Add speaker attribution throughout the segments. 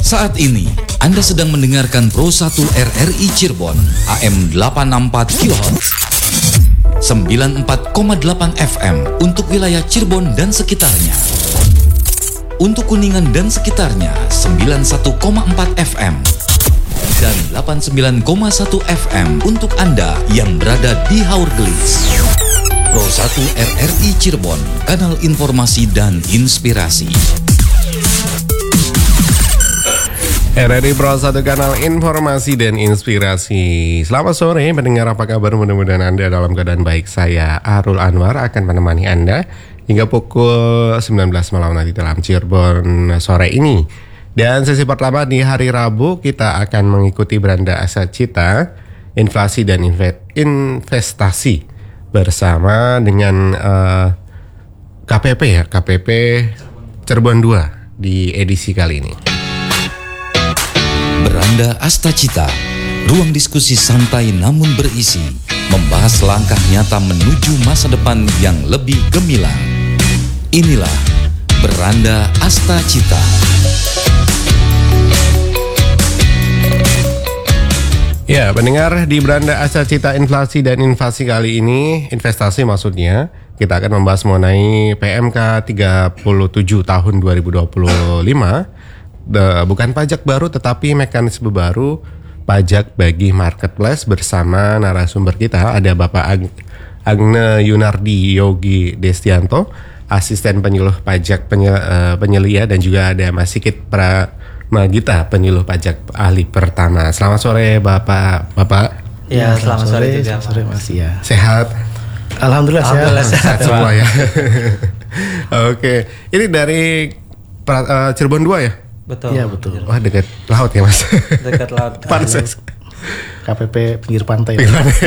Speaker 1: Saat ini Anda sedang mendengarkan Pro 1 RRI Cirebon AM 864 kHz 94,8 FM untuk wilayah Cirebon dan sekitarnya. Untuk Kuningan dan sekitarnya 91,4 FM dan 89,1 FM untuk Anda yang berada di Haurgelis. Pro 1 RRI Cirebon, kanal informasi dan inspirasi.
Speaker 2: RRI Pro 1 kanal informasi dan inspirasi. Selamat sore pendengar, apa kabar? Mudah-mudahan Anda dalam keadaan baik. Saya Arul Anwar akan menemani Anda hingga pukul 19 malam nanti dalam Cirebon sore ini. Dan sesi pertama di hari Rabu kita akan mengikuti beranda aset cita, inflasi dan investasi bersama dengan KPP ya, KPP Cirebon 2 di edisi kali ini.
Speaker 1: Beranda Astacita, ruang diskusi santai namun berisi, membahas langkah nyata menuju masa depan yang lebih gemilang. Inilah Beranda Astacita.
Speaker 2: Ya, pendengar, di Beranda Astacita inflasi dan investasi kali ini, investasi maksudnya, kita akan membahas mengenai PMK 37 tahun 2025. Bukan pajak baru tetapi mekanisme baru pajak bagi marketplace. Bersama narasumber kita ada Bapak Agne Yunardi Yogi Destianto, asisten penyuluh pajak penyelia, dan juga ada Mas Sigit Pramagita, penyuluh pajak ahli pertama. Selamat sore Bapak.
Speaker 3: Ya, selamat sore juga.
Speaker 4: Sore Mas ya.
Speaker 2: Sehat?
Speaker 4: Alhamdulillah
Speaker 2: sehat semua ya. Oke, ini dari Cirebon 2 ya?
Speaker 3: Betul.
Speaker 4: Iya, betul.
Speaker 2: Wah, dekat laut ya Mas.
Speaker 3: Dekat laut.
Speaker 2: Panses.
Speaker 4: KPP pinggir pantai.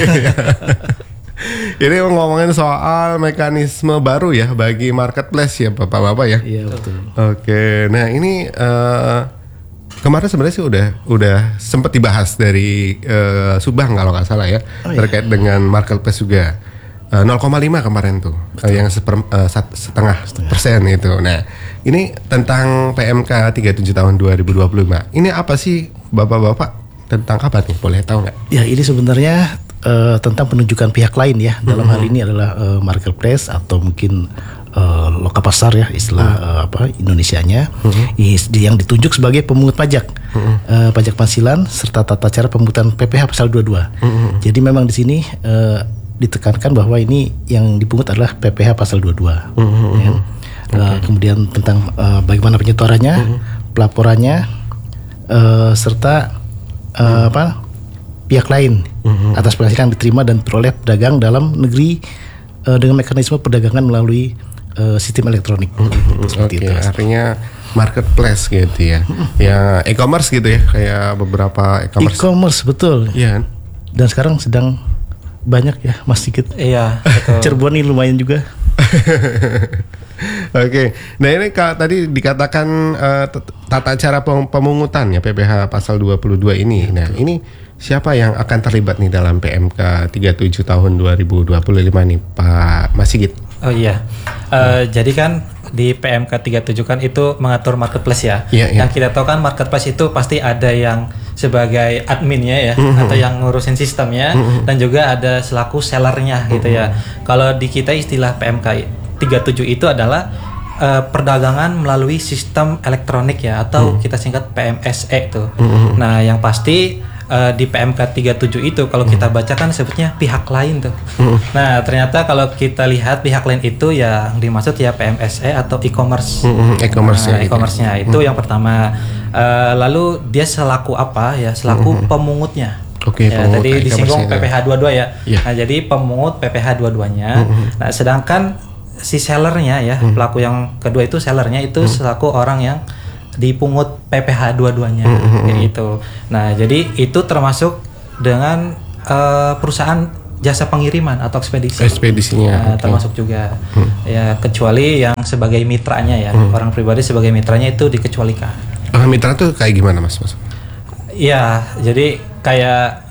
Speaker 2: Jadi ngomongin soal mekanisme baru ya bagi marketplace ya Bapak-bapak ya.
Speaker 4: Iya, betul.
Speaker 2: Oke, nah ini kemarin sebenarnya sih udah sempat dibahas dari Subang kalau nggak salah ya, terkait dengan marketplace juga. 0,5 kemarin tuh, yang setengah persen itu. Nah, ini tentang PMK 37 tahun 2025. Ini apa sih Bapak-bapak, tentang apa nih? Boleh tahu nggak?
Speaker 4: Ya, ini sebenarnya tentang penunjukan pihak lain ya. Dalam hal ini adalah marketplace atau mungkin loka pasar ya, istilah Indonesianya, yang ditunjuk sebagai pemungut pajak, pajak penghasilan serta tata cara pemungutan PPh pasal 22. Jadi memang di sini ditekankan bahwa ini yang dipungut adalah PPh pasal 22. Ya. Kemudian tentang bagaimana penyetorannya, pelaporannya, serta pihak lain atas penghasilan yang diterima dan peroleh pedagang dalam negeri dengan mekanisme perdagangan melalui sistem elektronik.
Speaker 2: Oke, artinya marketplace gitu ya. Ya e-commerce gitu ya, kayak beberapa e-commerce.
Speaker 4: E-commerce, betul.
Speaker 2: Iya.
Speaker 4: Dan sekarang sedang banyak ya Mas Sigit.
Speaker 3: Iya, betul.
Speaker 4: Cirebon ini lumayan juga.
Speaker 2: Oke, nah ini tadi dikatakan tata cara pemungutan ya PPh pasal 22 ini. Nah, ini siapa yang akan terlibat nih dalam PMK 37 tahun 2025 nih Pak Mas Sigit?
Speaker 3: Oh iya, jadi kan di PMK 37 kan itu mengatur marketplace ya. Yang kita tahu kan marketplace itu pasti ada yang sebagai adminnya ya, atau yang ngurusin sistemnya, dan juga ada selaku sellernya gitu ya. Kalau di kita istilah PMK 37 itu adalah perdagangan melalui sistem elektronik ya, atau kita singkat PMSE itu. Nah, yang pasti di PMK 37 itu kalau kita baca kan sebutnya pihak lain tuh. Nah, ternyata kalau kita lihat pihak lain itu yang dimaksud ya PMSE atau e-commerce. E-commerce-nya itu yang pertama. Lalu dia selaku apa ya? Selaku pemungutnya.
Speaker 2: Oke,
Speaker 3: ya, tadi disinggung PPh 22 ya. Nah, jadi pemungut PPh 22-nya. Nah, sedangkan si sellernya ya, pelaku yang kedua itu sellernya itu selaku orang yang dipungut PPh 22-nya kayak gitu. Nah, jadi itu termasuk dengan perusahaan jasa pengiriman atau ekspedisinya. Nah, termasuk juga ya, kecuali yang sebagai mitranya ya, orang pribadi sebagai mitranya itu dikecualikan.
Speaker 2: Mitra tuh kayak gimana Mas?
Speaker 3: Iya, jadi kayak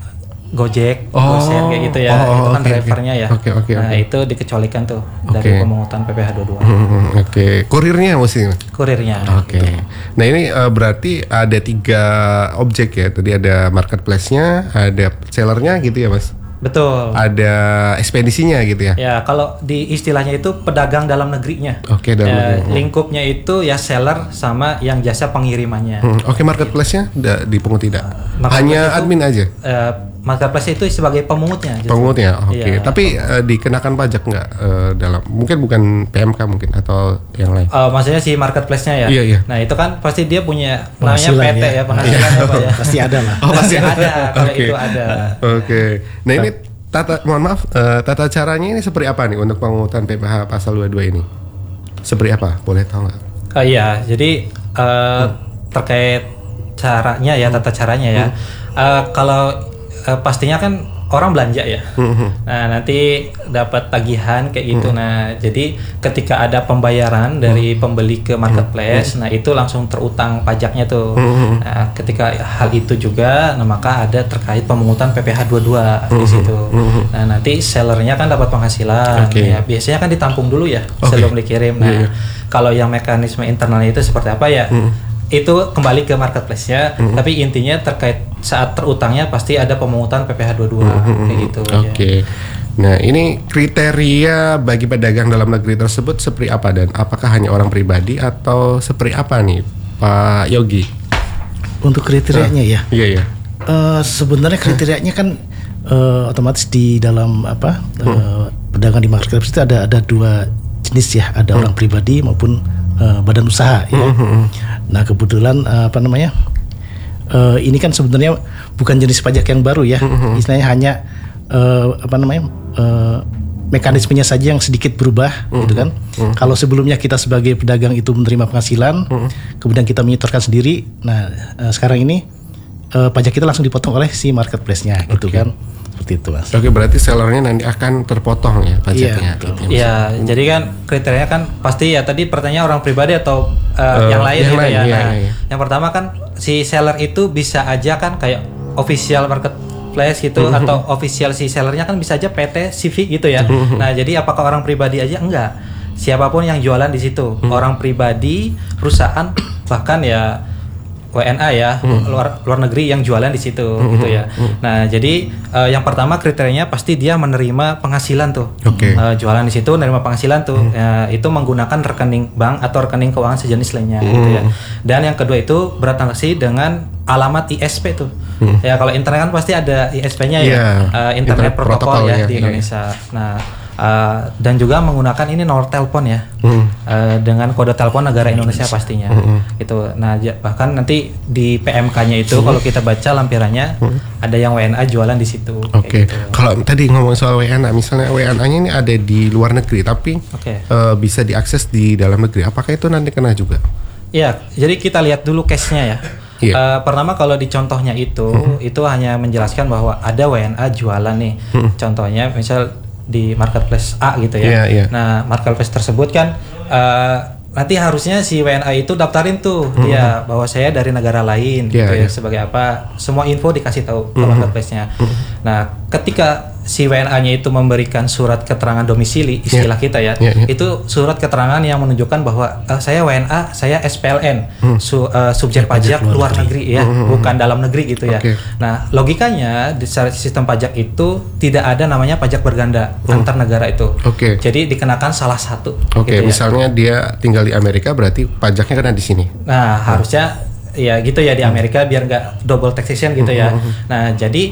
Speaker 3: Gojek, GoShare kayak gitu ya. Itu kan drivernya ya. Nah, itu dikecualikan tuh dari pemungutan PPh 22.
Speaker 2: Kurirnya mesti.
Speaker 3: Kurirnya.
Speaker 2: Nah, ini berarti ada 3 objek ya. Tadi ada marketplace-nya, ada sellernya gitu ya, Mas?
Speaker 3: Betul.
Speaker 2: Ada ekspedisinya gitu ya?
Speaker 3: Ya, kalau di istilahnya itu pedagang dalam negerinya.
Speaker 2: Dalam negeri.
Speaker 3: Lingkupnya itu ya seller sama yang jasa pengirimannya.
Speaker 2: Marketplace-nya dipungut tidak? Hanya itu, admin aja?
Speaker 3: Marketplace itu sebagai pemungutnya.
Speaker 2: Pemungutnya, Tapi dikenakan pajak nggak dalam? Mungkin bukan PMK mungkin atau yang lain?
Speaker 3: Maksudnya si marketplace-nya ya?
Speaker 2: Iya.
Speaker 3: Nah, itu kan pasti dia punya namanya PT ya, penghasilannya Pak ya.
Speaker 4: Pasti ada lah.
Speaker 3: Pasti ada, kalau itu ada.
Speaker 2: Nah, ini tata caranya ini seperti apa nih untuk pemungutan PPh pasal 22 ini? Seperti apa? Boleh tahu nggak?
Speaker 3: Iya, jadi terkait caranya ya, tata caranya ya. Kalau pastinya kan orang belanja ya. Nah, nanti dapat tagihan kayak gitu. Nah, jadi ketika ada pembayaran dari pembeli ke marketplace, nah itu langsung terutang pajaknya tuh. Nah, ketika hal itu juga, nah maka ada terkait pemungutan PPh 22 di situ. Nah, nanti sellernya kan dapat penghasilan. Ya, biasanya kan ditampung dulu ya sebelum dikirim. Nah, kalau yang mekanisme internalnya itu seperti apa ya? Itu kembali ke marketplace-nya, tapi intinya terkait saat terutangnya pasti ada pemungutan PPh 22 kayak gitu.
Speaker 2: Nah, ini kriteria bagi pedagang dalam negeri tersebut seperti apa dan apakah hanya orang pribadi atau seperti apa nih, Pak Yogi?
Speaker 4: Untuk kriterianya ya?
Speaker 2: Iya.
Speaker 4: Sebenarnya kriterianya kan otomatis di dalam pedagang di marketplace itu ada 2 jenis ya, ada orang pribadi maupun badan usaha ya. Nah, kebetulan ini kan sebenarnya bukan jenis pajak yang baru ya. Istilahnya hanya mekanismenya saja yang sedikit berubah gitu kan. Kalau sebelumnya kita sebagai pedagang itu menerima penghasilan, kemudian kita menyetorkan sendiri. Nah, sekarang ini pajak kita langsung dipotong oleh si marketplace-nya gitu kan. Seperti itu, Mas.
Speaker 2: Berarti sellernya nanti akan terpotong ya pajaknya.
Speaker 3: Iya, jadi kan kriterianya kan pasti ya tadi pertanyaan orang pribadi atau yang lain gitu ya. Yang pertama kan si seller itu bisa aja kan kayak official marketplace gitu atau official si sellernya kan bisa aja PT, CV gitu ya. Nah, jadi apakah orang pribadi aja? Enggak. Siapapun yang jualan di situ, orang pribadi, perusahaan, bahkan ya WNA ya, luar negeri yang jualan di situ gitu ya. Nah, jadi yang pertama kriterianya pasti dia menerima penghasilan tuh. Jualan di situ menerima penghasilan tuh. Ya, itu menggunakan rekening bank atau rekening keuangan sejenis lainnya gitu ya. Dan yang kedua itu bertransaksi dengan alamat ISP tuh. Ya, kalau internet kan pasti ada ISP-nya ya. Internet protokol ya di Indonesia. Nah, dan juga menggunakan ini nomor telepon ya, dengan kode telepon negara Indonesia pastinya, gitu. Nah, bahkan nanti di PMK-nya itu kalau kita baca lampirannya ada yang WNA jualan di situ. Gitu.
Speaker 2: Kalau tadi ngomong soal WNA, misalnya WNA-nya ini ada di luar negeri, tapi bisa diakses di dalam negeri, apakah itu nanti kena juga?
Speaker 3: Iya, jadi kita lihat dulu case-nya ya. Pertama kalau di contohnya itu hanya menjelaskan bahwa ada WNA jualan nih. Contohnya misal di marketplace A gitu ya. Nah, marketplace tersebut kan nanti harusnya si WNA itu daftarin tuh dia bahwa saya dari negara lain gitu ya, sebagai apa, semua info dikasih tahu ke marketplace-nya. Nah, ketika si WNA-nya itu memberikan surat keterangan domisili, istilah kita ya, itu surat keterangan yang menunjukkan bahwa saya WNA, saya SPLN, subjek pajak luar negeri ya, bukan dalam negeri gitu ya. Nah, logikanya di sistem pajak itu tidak ada namanya pajak berganda antar negara itu. Jadi dikenakan salah satu. Gitu
Speaker 2: misalnya dia tinggal di Amerika, berarti pajaknya kan ada di sini.
Speaker 3: Nah, harusnya ya gitu ya di Amerika biar nggak double taxation gitu ya. Nah, jadi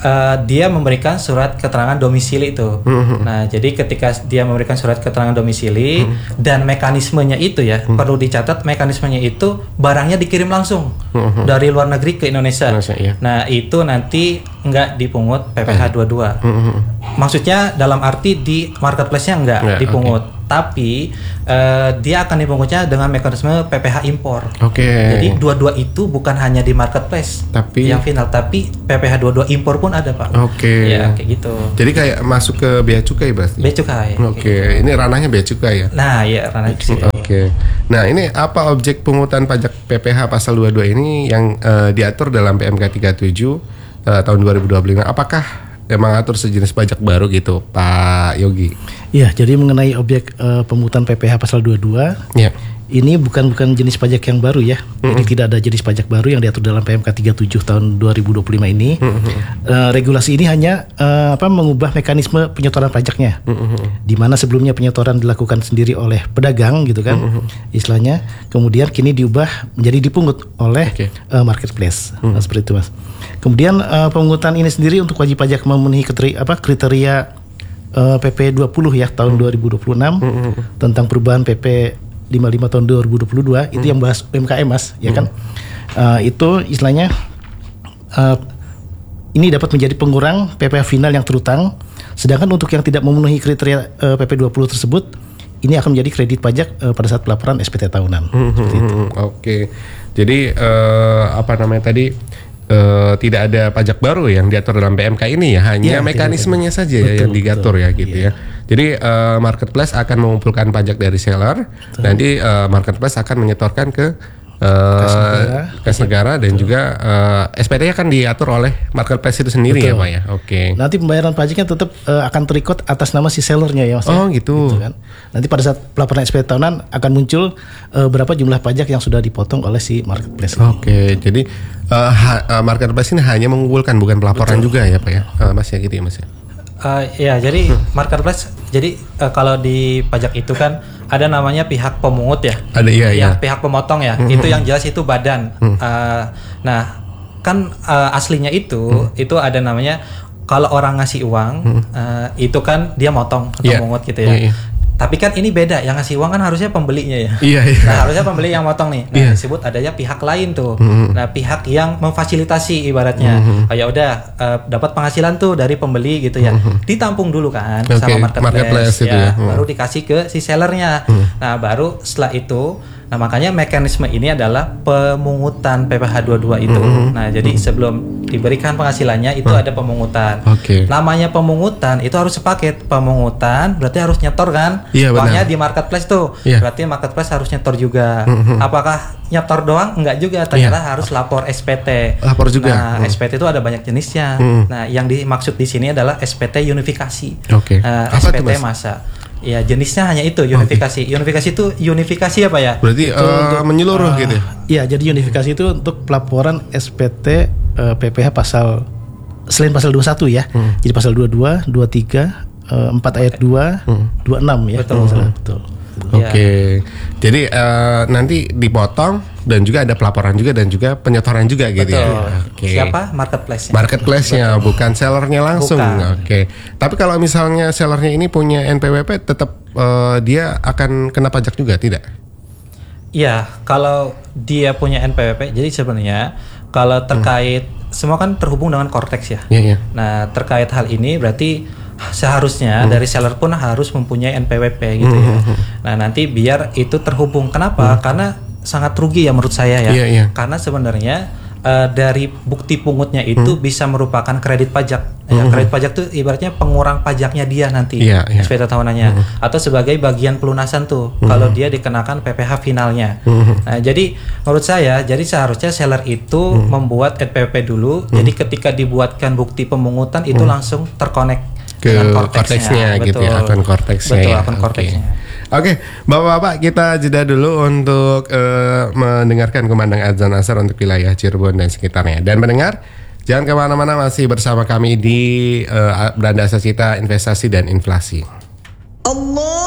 Speaker 3: dia memberikan surat keterangan domisili itu. Nah, jadi ketika dia memberikan surat keterangan domisili dan mekanismenya itu ya, perlu dicatat mekanismenya itu barangnya dikirim langsung dari luar negeri ke Indonesia. Nah, itu nanti nggak dipungut PPh 22. Maksudnya dalam arti di marketplace-nya nggak dipungut. Tapi dia akan dipungutnya dengan mekanisme PPh impor. Jadi dua-dua itu bukan hanya di marketplace tapi yang final, tapi PPh 22 impor pun ada, Pak. Ya, kayak gitu.
Speaker 2: Jadi kayak masuk ke bea cukai berarti.
Speaker 3: Bea cukai.
Speaker 2: Ini ranahnya bea cukai ya.
Speaker 3: Nah, ya ranahnya di situ.
Speaker 2: Nah, ini apa objek pungutan pajak PPh pasal 22 ini yang diatur dalam PMK 37 tahun 2025. Apakah mengatur sejenis pajak baru gitu, Pak Yogi?
Speaker 4: Ya, jadi mengenai objek pemungutan PPh pasal 22, ini bukan jenis pajak yang baru ya. Jadi tidak ada jenis pajak baru yang diatur dalam PMK 37 tahun 2025 ini. Regulasi ini hanya mengubah mekanisme penyetoran pajaknya. Di mana sebelumnya penyetoran dilakukan sendiri oleh pedagang gitu kan, istilahnya. Kemudian kini diubah menjadi dipungut oleh marketplace. Seperti itu, Mas. Kemudian pemungutan ini sendiri untuk wajib pajak memenuhi kriteria PP 20 ya tahun 2026 tentang perubahan PP 55 tahun 2022 itu yang bahas UMKM, Mas, ya kan? Itu istilahnya ini dapat menjadi pengurang PPh final yang terutang, sedangkan untuk yang tidak memenuhi kriteria PP 20 tersebut ini akan menjadi kredit pajak pada saat pelaporan SPT tahunan.
Speaker 2: Oke. Jadi tidak ada pajak baru yang diatur dalam PMK ini ya, hanya mekanismenya saja yang diatur ya gitu ya. Jadi marketplace akan mengumpulkan pajak dari seller, nanti marketplace akan menyetorkan ke kas negara dan juga SPT akan diatur oleh marketplace itu sendiri. Betul. Ya Pak ya. Oke.
Speaker 4: Nanti pembayaran pajaknya tetap akan terikut atas nama si sellernya ya Mas.
Speaker 2: Oh gitu.
Speaker 4: Gitu kan. Nanti pada saat pelaporan SPT tahunan akan muncul berapa jumlah pajak yang sudah dipotong oleh si marketplace.
Speaker 2: Oke. Jadi marketplace ini hanya mengumpulkan, bukan pelaporan. Betul. Juga ya Pak ya. Mas ya gitu ya Mas ya.
Speaker 3: Ya, jadi marketplace. Jadi kalau di pajak itu kan ada namanya pihak pemungut ya.
Speaker 2: Ada iya.
Speaker 3: Pihak pemotong ya. Itu yang jelas itu badan. Nah, kan aslinya itu ada namanya kalau orang ngasih uang itu kan dia motong atau mungut gitu ya. Tapi kan ini beda, yang ngasih uang kan harusnya pembelinya ya. Nah, harusnya pembeli yang motong nih. Nah, disebut adanya pihak lain tuh. Nah, pihak yang memfasilitasi ibaratnya. Ya udah dapat penghasilan tuh dari pembeli gitu ya. Ditampung dulu kan sama marketplace ya. Baru dikasih ke si sellernya. Nah, baru setelah itu makanya mekanisme ini adalah pemungutan PPh 22 itu. Nah, jadi sebelum diberikan penghasilannya itu ada pemungutan. Namanya pemungutan itu harus sepaket. Pemungutan berarti harus nyetor kan? Uangnya di marketplace tuh. Berarti marketplace harus nyetor juga. Apakah nyetor doang? Enggak juga. Ternyata harus lapor SPT.
Speaker 2: Lapor juga.
Speaker 3: Nah, SPT itu ada banyak jenisnya. Nah, yang dimaksud di sini adalah SPT unifikasi. SPT masa. Ya, jenisnya hanya itu, unifikasi. Unifikasi itu unifikasi apa ya?
Speaker 2: Berarti menyeluruh gitu ya?
Speaker 4: Iya, jadi unifikasi itu untuk pelaporan SPT PPh pasal selain pasal 21 ya. Jadi pasal 22, 23, 4 ayat 2, 26 ya. Betul.
Speaker 2: Oke. Jadi nanti dipotong dan juga ada pelaporan juga dan juga penyetoran juga gitu. Ya.
Speaker 3: Siapa? Marketplace-nya.
Speaker 2: Marketplace-nya, bukan sellernya langsung. Oke. Tapi kalau misalnya sellernya ini punya NPWP, tetap dia akan kena pajak juga, tidak?
Speaker 3: Iya, kalau dia punya NPWP, jadi sebenarnya kalau terkait semua kan terhubung dengan Cortex ya. Nah, terkait hal ini berarti seharusnya dari seller pun harus mempunyai NPWP gitu ya. Nah, nanti biar itu terhubung. Kenapa? Karena sangat rugi ya menurut saya ya. Karena sebenarnya dari bukti pungutnya itu bisa merupakan kredit pajak. Kredit pajak itu ibaratnya pengurang pajaknya dia nanti SPT tahunannya atau sebagai bagian pelunasan tuh kalau dia dikenakan PPh finalnya. Nah, jadi menurut saya seharusnya seller itu membuat NPWP dulu. Jadi ketika dibuatkan bukti pemungutan itu langsung terkonek
Speaker 2: ke Cortex-nya gitu ya, akun Cortex-nya.
Speaker 3: Betul, akun Cortex-nya.
Speaker 2: Oke, Bapak-bapak, kita jeda dulu untuk mendengarkan kumandang azan asar untuk wilayah Cirebon dan sekitarnya. Dan mendengar, jangan kemana-mana, masih bersama kami di Beranda Asasita Investasi dan Inflasi.
Speaker 5: Allah.